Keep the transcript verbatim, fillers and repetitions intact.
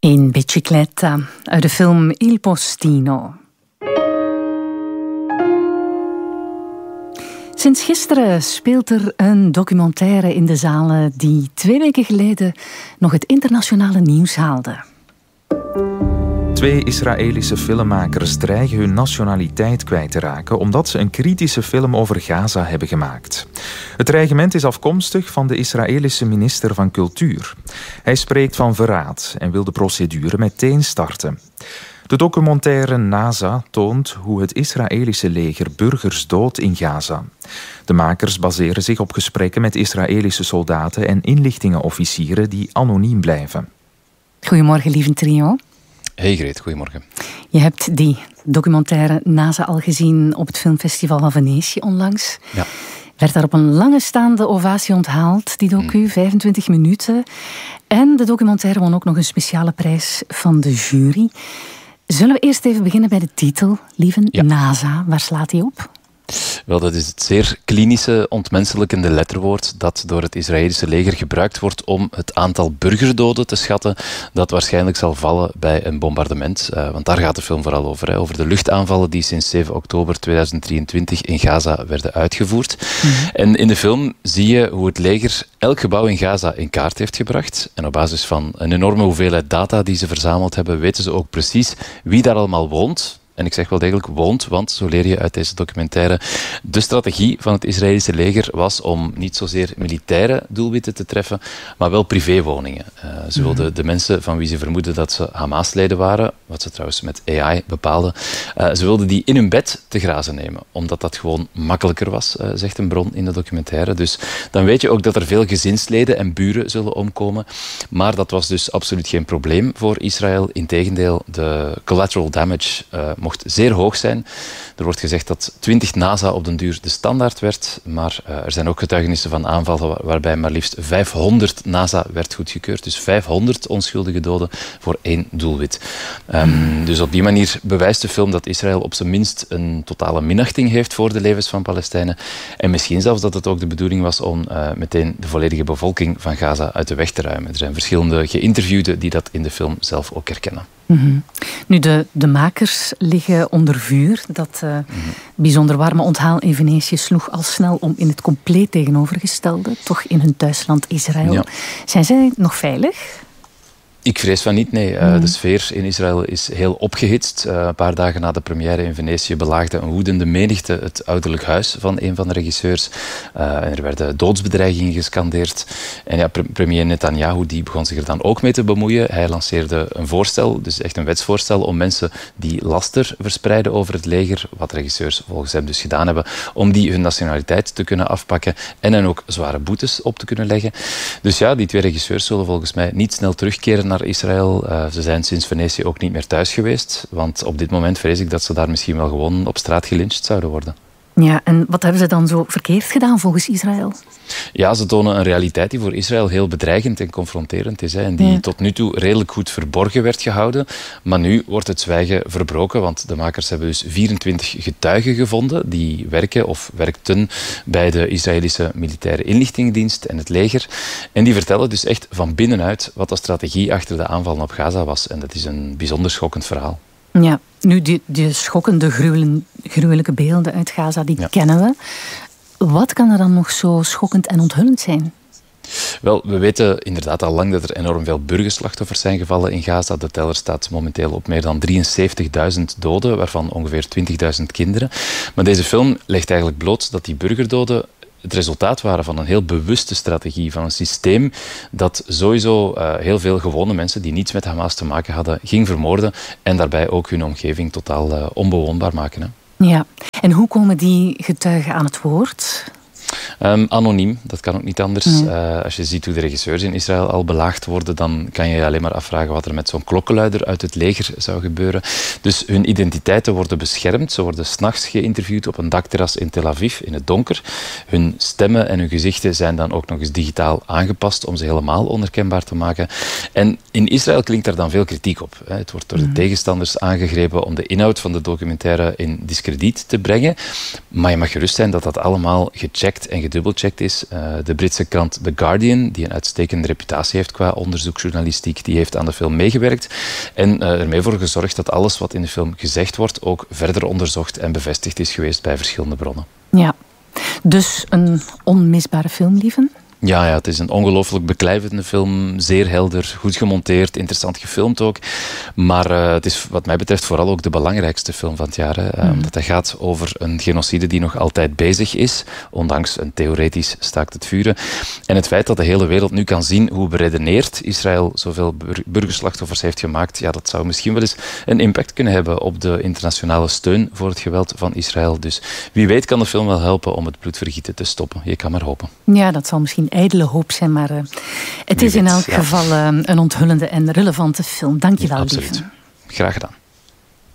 In Bicicletta, uit de film Il Postino. Sinds gisteren speelt er een documentaire in de zalen die twee weken geleden nog het internationale nieuws haalde. Twee Israëlische filmmakers dreigen hun nationaliteit kwijt te raken omdat ze een kritische film over Gaza hebben gemaakt. Het dreigement is afkomstig van de Israëlische minister van Cultuur. Hij spreekt van verraad en wil de procedure meteen starten. De documentaire Naza toont hoe het Israëlische leger burgers doodt in Gaza. De makers baseren zich op gesprekken met Israëlische soldaten en inlichtingenofficieren die anoniem blijven. Goedemorgen, lieve trio. Hey Greet, goedemorgen. Je hebt die documentaire Naza al gezien op het filmfestival van Venetië onlangs. Ja. Werd daar op een lange staande ovatie onthaald, die docu, mm. vijfentwintig minuten. En de documentaire won ook nog een speciale prijs van de jury. Zullen we eerst even beginnen bij de titel, lieve ja. Naza. Waar slaat die op? Wel, dat is het zeer klinische, ontmenselijkende letterwoord dat door het Israëlische leger gebruikt wordt om het aantal burgerdoden te schatten dat waarschijnlijk zal vallen bij een bombardement. Uh, want daar gaat de film vooral over. Hè. Over de luchtaanvallen die sinds zeven oktober tweeduizend drieëntwintig in Gaza werden uitgevoerd. Mm-hmm. En in de film zie je hoe het leger elk gebouw in Gaza in kaart heeft gebracht. En op basis van een enorme hoeveelheid data die ze verzameld hebben, weten ze ook precies wie daar allemaal woont. En ik zeg wel degelijk woont, want zo leer je uit deze documentaire. De strategie van het Israëlische leger was om niet zozeer militaire doelwitten te treffen, maar wel privéwoningen. Uh, ze wilden mm-hmm. de mensen van wie ze vermoeden dat ze Hamas-leden waren, wat ze trouwens met A I bepaalden, uh, ze wilden die in hun bed te grazen nemen, omdat dat gewoon makkelijker was, uh, zegt een bron in de documentaire. Dus dan weet je ook dat er veel gezinsleden en buren zullen omkomen. Maar dat was dus absoluut geen probleem voor Israël. Integendeel, de collateral damage uh, mocht zeer hoog zijn. Er wordt gezegd dat twintig Naza op den duur de standaard werd, maar uh, er zijn ook getuigenissen van aanvallen waarbij maar liefst vijfhonderd Naza werd goedgekeurd. Dus vijfhonderd onschuldige doden voor één doelwit. Um, dus op die manier bewijst de film dat Israël op zijn minst een totale minachting heeft voor de levens van Palestijnen. En misschien zelfs dat het ook de bedoeling was om uh, meteen de volledige bevolking van Gaza uit de weg te ruimen. Er zijn verschillende geïnterviewden die dat in de film zelf ook herkennen. Mm-hmm. Nu, de, de makers liggen onder vuur. Dat uh, mm-hmm. bijzonder warme onthaal in Venetië sloeg al snel om in het compleet tegenovergestelde, toch in hun thuisland Israël. Ja. Zijn zij nog veilig? Ik vrees van niet, nee. Uh, de sfeer in Israël is heel opgehitst. Uh, een paar dagen na de première in Venetië belaagde een woedende menigte het ouderlijk huis van een van de regisseurs. Uh, en er werden doodsbedreigingen gescandeerd. En ja, pre- premier Netanyahu die begon zich er dan ook mee te bemoeien. Hij lanceerde een voorstel, dus echt een wetsvoorstel, om mensen die laster verspreiden over het leger, wat regisseurs volgens hem dus gedaan hebben, om die hun nationaliteit te kunnen afpakken en hen ook zware boetes op te kunnen leggen. Dus ja, die twee regisseurs zullen volgens mij niet snel terugkeren naar Israël. Uh, ze zijn sinds Venetië ook niet meer thuis geweest, want op dit moment vrees ik dat ze daar misschien wel gewoon op straat gelyncht zouden worden. Ja, en wat hebben ze dan zo verkeerd gedaan volgens Israël? Ja, ze tonen een realiteit die voor Israël heel bedreigend en confronterend is. Hè, en die ja. tot nu toe redelijk goed verborgen werd gehouden. Maar nu wordt het zwijgen verbroken, want de makers hebben dus vierentwintig getuigen gevonden die werken of werkten bij de Israëlische militaire inlichtingendienst en het leger. En die vertellen dus echt van binnenuit wat de strategie achter de aanvallen op Gaza was. En dat is een bijzonder schokkend verhaal. Ja, nu die, die schokkende, gruwelen, gruwelijke beelden uit Gaza, die ja. kennen we. Wat kan er dan nog zo schokkend en onthullend zijn? Wel, we weten inderdaad al lang dat er enorm veel burgerslachtoffers zijn gevallen in Gaza. De teller staat momenteel op meer dan drieënzeventigduizend doden, waarvan ongeveer twintigduizend kinderen. Maar deze film legt eigenlijk bloot dat die burgerdoden het resultaat waren van een heel bewuste strategie, van een systeem dat sowieso uh, heel veel gewone mensen die niets met Hamas te maken hadden, ging vermoorden en daarbij ook hun omgeving totaal uh, onbewoonbaar maken. Hè. Ja, en hoe komen die getuigen aan het woord? Um, anoniem, dat kan ook niet anders. Mm. Uh, als je ziet hoe de regisseurs in Israël al belaagd worden, dan kan je je alleen maar afvragen wat er met zo'n klokkenluider uit het leger zou gebeuren. Dus hun identiteiten worden beschermd. Ze worden 's nachts geïnterviewd op een dakterras in Tel Aviv, in het donker. Hun stemmen en hun gezichten zijn dan ook nog eens digitaal aangepast om ze helemaal onherkenbaar te maken. En in Israël klinkt daar dan veel kritiek op. Het wordt door de tegenstanders aangegrepen om de inhoud van de documentaire in diskrediet te brengen. Maar je mag gerust zijn dat dat allemaal gecheckt en en gedubbelcheckt is. Uh, de Britse krant The Guardian, die een uitstekende reputatie heeft qua onderzoeksjournalistiek, die heeft aan de film meegewerkt en uh, ermee voor gezorgd dat alles wat in de film gezegd wordt ook verder onderzocht en bevestigd is geweest bij verschillende bronnen. Ja, dus een onmisbare film, lieven? Ja, ja, het is een ongelooflijk beklijvende film. Zeer helder, goed gemonteerd, interessant gefilmd ook. Maar uh, het is wat mij betreft vooral ook de belangrijkste film van het jaar. Hè. Mm. Omdat het gaat over een genocide die nog altijd bezig is. Ondanks een theoretisch staakt het vuren. En het feit dat de hele wereld nu kan zien hoe beredeneerd Israël zoveel burgerslachtoffers heeft gemaakt, ja, dat zou misschien wel eens een impact kunnen hebben op de internationale steun voor het geweld van Israël. Dus wie weet kan de film wel helpen om het bloedvergieten te stoppen. Je kan maar hopen. Ja, dat zal misschien ijdele hoop zijn, maar uh, het is in elk ja. geval uh, een onthullende en relevante film. Dank je wel, Absoluut. Lieven. Graag gedaan.